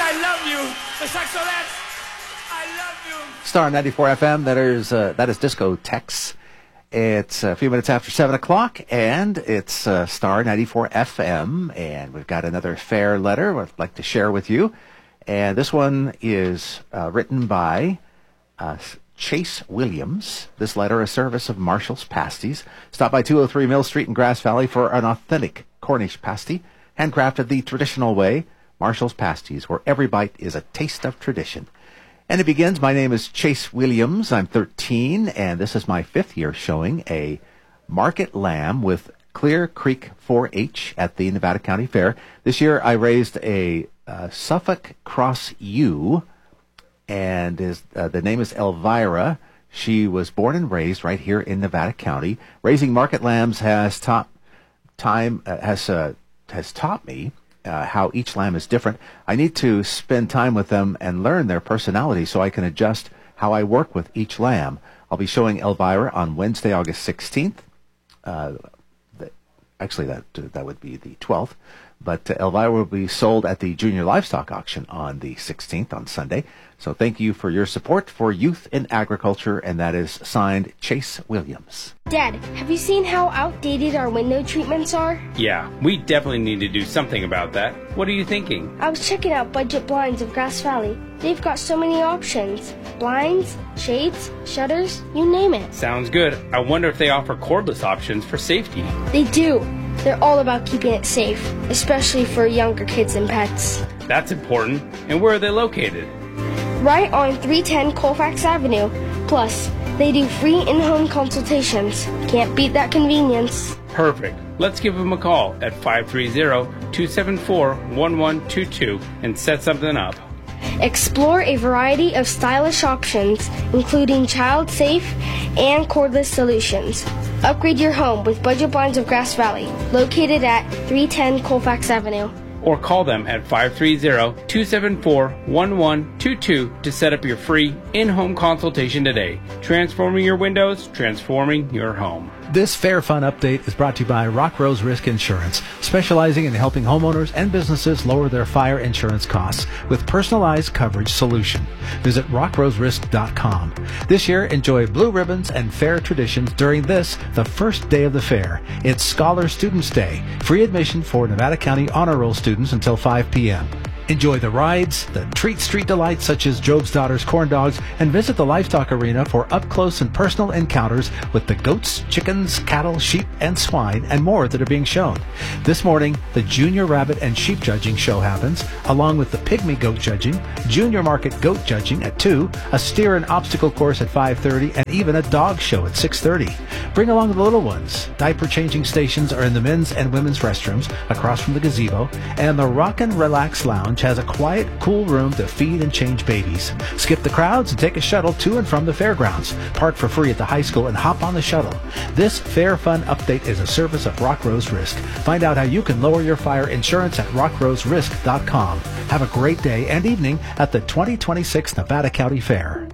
I love you. The Saxolettes, I love you. Star 94 FM, that is Disco Tex. It's a few minutes after 7 o'clock, and it's Star 94 FM, and we've got another fair letter I'd like to share with you. And this one is written by Chase Williams. This letter, a service of Marshall's Pasties. Stop by 203 Mill Street in Grass Valley for an authentic Cornish pasty, handcrafted the traditional way. Marshall's Pasties, where every bite is a taste of tradition. And it begins, my name is Chase Williams. I'm 13, and this is my 5th year showing a market lamb with Clear Creek 4-H at the Nevada County Fair. This year I raised a Suffolk Cross ewe, and the name is Elvira. She was born and raised right here in Nevada County. Raising market lambs has taught me how each lamb is different. I need to spend time with them and learn their personality so I can adjust how I work with each lamb. I'll be showing Elvira on Wednesday, August 16th. Actually, that would be the 12th. But Elvira will be sold at the Junior Livestock Auction on the 16th, on Sunday. So thank you for your support for youth in agriculture, and that is signed Chase Williams. Dad, have you seen how outdated our window treatments are? Yeah, we definitely need to do something about that. What are you thinking? I was checking out Budget Blinds of Grass Valley. They've got so many options. Blinds, shades, shutters, you name it. Sounds good. I wonder if they offer cordless options for safety. They do. They're all about keeping it safe, especially for younger kids and pets. That's important. And where are they located? Right on 310 Colfax Avenue. Plus, they do free in-home consultations. Can't beat that convenience. Perfect. Let's give them a call at 530-274-1122 and set something up. Explore a variety of stylish options, including child-safe and cordless solutions. Upgrade your home with Budget Blinds of Grass Valley, located at 310 Colfax Avenue. Or call them at 530-274-1122 to set up your free in-home consultation today. Transforming your windows, transforming your home. This Fair Fun update is brought to you by Rock Rose Risk Insurance, specializing in helping homeowners and businesses lower their fire insurance costs with personalized coverage solution. Visit rockroserisk.com. This year, enjoy blue ribbons and fair traditions during the first day of the fair. It's Scholar Students Day. Free admission for Nevada County Honor Roll students until 5 p.m. Enjoy the rides, the treat street delights such as Job's Daughter's corn dogs, and visit the livestock arena for up-close and personal encounters with the goats, chickens, cattle, sheep, and swine, and more that are being shown. This morning, the Junior Rabbit and Sheep Judging show happens, along with the Pygmy Goat Judging, Junior Market Goat Judging at 2, a steer and obstacle course at 5:30, and even a dog show at 6:30. Bring along the little ones. Diaper changing stations are in the men's and women's restrooms across from the gazebo, and the Rock and Relax Lounge has a quiet, cool room to feed and change babies. Skip the crowds and take a shuttle to and from the fairgrounds. Park for free at the high school and hop on the shuttle. This Fair Fun update is a service of Rock Rose Risk. Find out how you can lower your fire insurance at rockroserisk.com. Have a great day and evening at the 2026 Nevada County Fair.